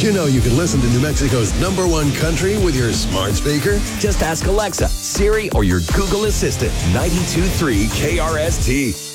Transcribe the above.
you know you can listen to New Mexico's #1 country with your smart speaker? Just ask Alexa, Siri, or your Google Assistant. 92.3 KRST.